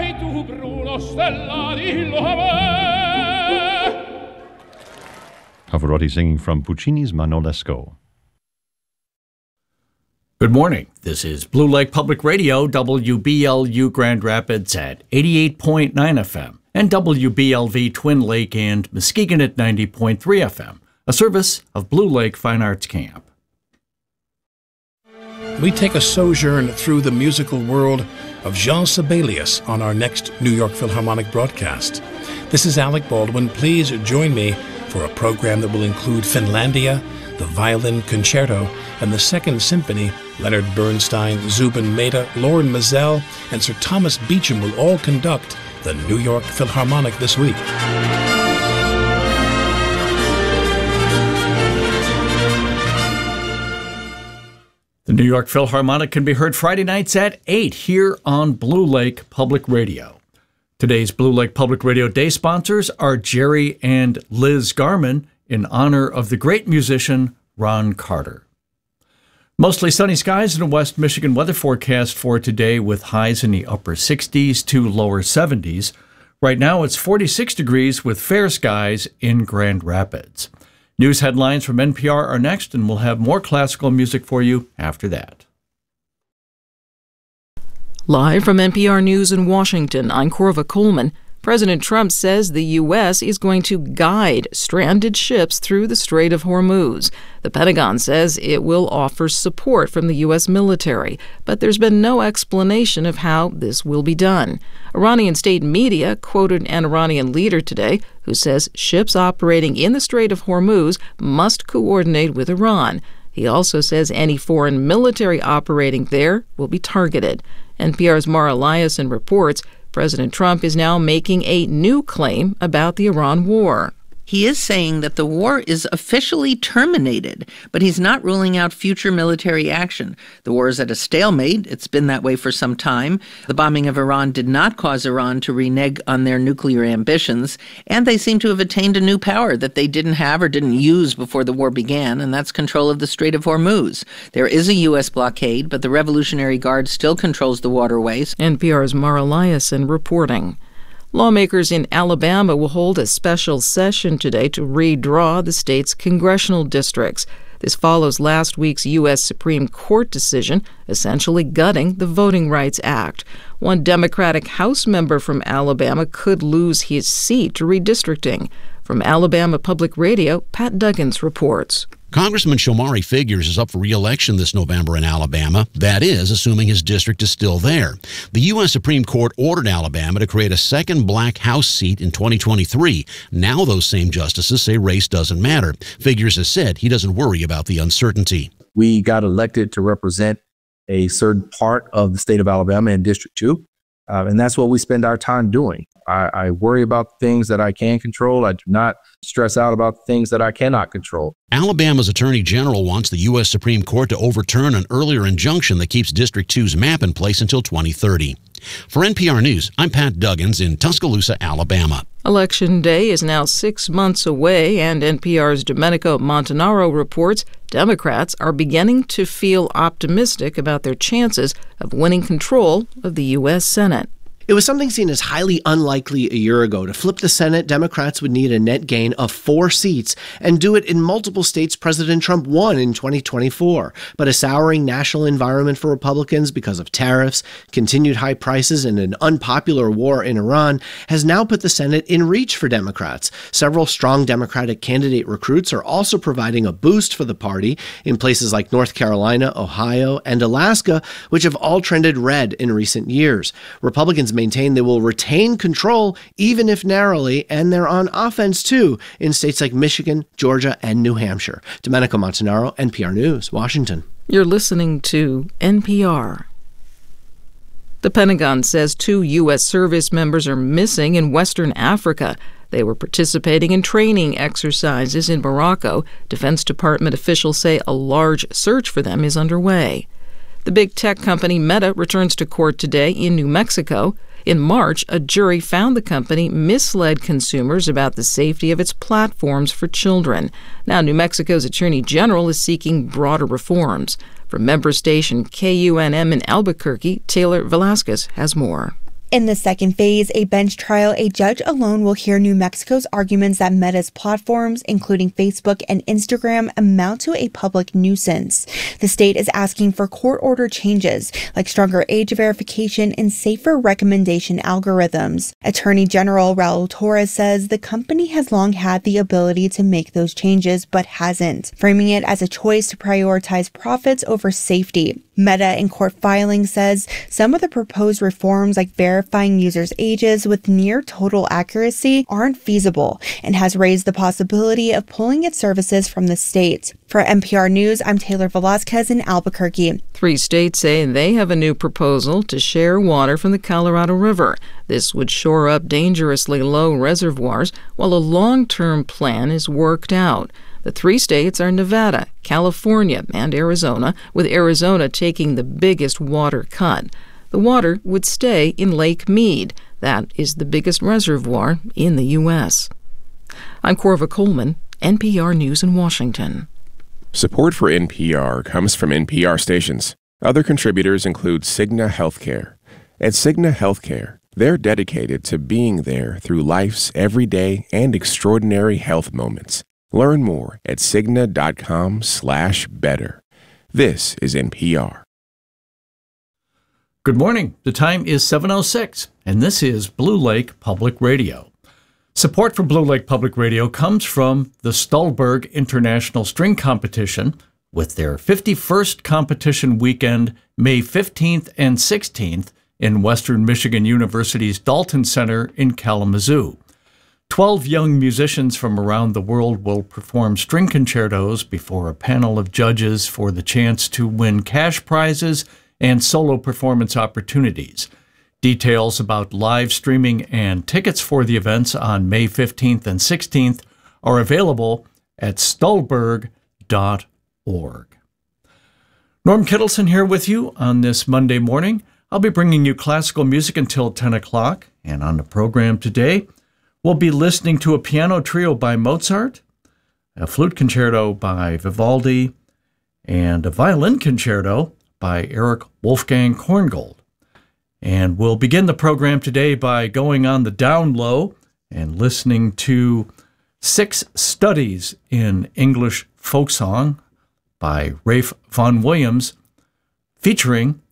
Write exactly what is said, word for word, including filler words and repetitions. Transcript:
Pavarotti singing from Puccini's Manolesco. Good morning. This is Blue Lake Public Radio, W B L U Grand Rapids at eighty-eight point nine F M and W B L V Twin Lake and Muskegon at ninety point three F M, a service of Blue Lake Fine Arts Camp. We take a sojourn through the musical world of Jean Sibelius on our next New York Philharmonic broadcast. This is Alec Baldwin. Please join me for a program that will include Finlandia, the Violin Concerto, and the Second Symphony. Leonard Bernstein, Zubin Mehta, Lauren Mazel, and Sir Thomas Beecham will all conduct the New York Philharmonic this week. The New York Philharmonic can be heard Friday nights at eight here on Blue Lake Public Radio. Today's Blue Lake Public Radio Day sponsors are Jerry and Liz Garman in honor of the great musician Ron Carter. Mostly sunny skies in a West Michigan weather forecast for today with highs in the upper sixties to lower seventies. Right now it's forty-six degrees with fair skies in Grand Rapids. News headlines from N P R are next, and we'll have more classical music for you after that. Live from N P R News in Washington, I'm Corva Coleman. President Trump says the U S is going to guide stranded ships through the Strait of Hormuz. The Pentagon says it will offer support from the U S military, but there's been no explanation of how this will be done. Iranian state media quoted an Iranian leader today who says ships operating in the Strait of Hormuz must coordinate with Iran. He also says any foreign military operating there will be targeted. N P R's Mara Liasson reports President Trump is now making a new claim about the Iran war. He is saying that the war is officially terminated, but he's not ruling out future military action. The war is at a stalemate. It's been that way for some time. The bombing of Iran did not cause Iran to renege on their nuclear ambitions, and they seem to have attained a new power that they didn't have or didn't use before the war began, and that's control of the Strait of Hormuz. There is a U S blockade, but the Revolutionary Guard still controls the waterways. N P R's Mara Liasson reporting. Lawmakers in Alabama will hold a special session today to redraw the state's congressional districts. This follows last week's U S Supreme Court decision essentially gutting the Voting Rights Act. One Democratic House member from Alabama could lose his seat to redistricting. From Alabama Public Radio, Pat Duggins reports. Congressman Shomari Figures is up for re-election this November in Alabama. That is, assuming his district is still there. The U S Supreme Court ordered Alabama to create a second black House seat in twenty twenty-three. Now those same justices say race doesn't matter. Figures has said he doesn't worry about the uncertainty. We got elected to represent a certain part of the state of Alabama in District two, uh, and that's what we spend our time doing. I, I worry about things that I can control. I do not stress out about things that I cannot control. Alabama's Attorney General wants the U S Supreme Court to overturn an earlier injunction that keeps District two's map in place until twenty thirty. For N P R News, I'm Pat Duggins in Tuscaloosa, Alabama. Election Day is now six months away, and N P R's Domenico Montanaro reports Democrats are beginning to feel optimistic about their chances of winning control of the U S Senate. It was something seen as highly unlikely a year ago. To flip the Senate, Democrats would need a net gain of four seats and do it in multiple states President Trump won in twenty twenty-four. But a souring national environment for Republicans because of tariffs, continued high prices, and an unpopular war in Iran has now put the Senate in reach for Democrats. Several strong Democratic candidate recruits are also providing a boost for the party in places like North Carolina, Ohio, and Alaska, which have all trended red in recent years. Republicans maintain they will retain control, even if narrowly, and they're on offense, too, in states like Michigan, Georgia, and New Hampshire. Domenico Montanaro, N P R News, Washington. You're listening to N P R. The Pentagon says two U S service members are missing in Western Africa. They were participating in training exercises in Morocco. Defense Department officials say a large search for them is underway. The big tech company Meta returns to court today in New Mexico. In March, a jury found the company misled consumers about the safety of its platforms for children. Now, New Mexico's Attorney General is seeking broader reforms. From member station K U N M in Albuquerque, Taylor Velasquez has more. In the second phase, a bench trial, a judge alone will hear New Mexico's arguments that Meta's platforms, including Facebook and Instagram, amount to a public nuisance. The state is asking for court order changes, like stronger age verification and safer recommendation algorithms. Attorney General Raul Torres says the company has long had the ability to make those changes, but hasn't, framing it as a choice to prioritize profits over safety. Meta, in court filing, says some of the proposed reforms, like verifying users' ages with near total accuracy, aren't feasible and has raised the possibility of pulling its services from the state. For N P R News, I'm Taylor Velasquez in Albuquerque. Three states say they have a new proposal to share water from the Colorado River. This would shore up dangerously low reservoirs while a long-term plan is worked out. The three states are Nevada, California, and Arizona, with Arizona taking the biggest water cut. The water would stay in Lake Mead. That is the biggest reservoir in the U S I'm Corva Coleman, N P R News in Washington. Support for N P R comes from N P R stations. Other contributors include Cigna Healthcare. At Cigna Healthcare, they're dedicated to being there through life's everyday and extraordinary health moments. Learn more at Cigna.com slash better. This is N P R. Good morning. The time is seven oh six, and this is Blue Lake Public Radio. Support for Blue Lake Public Radio comes from the Stolberg International String Competition, with their fifty-first competition weekend, May fifteenth and sixteenth, in Western Michigan University's Dalton Center in Kalamazoo. Twelve young musicians from around the world will perform string concertos before a panel of judges for the chance to win cash prizes and solo performance opportunities. Details about live streaming and tickets for the events on May fifteenth and sixteenth are available at stolberg dot org. Norm Kittleson here with you on this Monday morning. I'll be bringing you classical music until ten o'clock, and on the program today, we'll be listening to a piano trio by Mozart, a flute concerto by Vivaldi, and a violin concerto by Eric Wolfgang Korngold. And we'll begin the program today by going on the down low and listening to Six Studies in English Folk Song by Ralph Vaughan Williams, featuring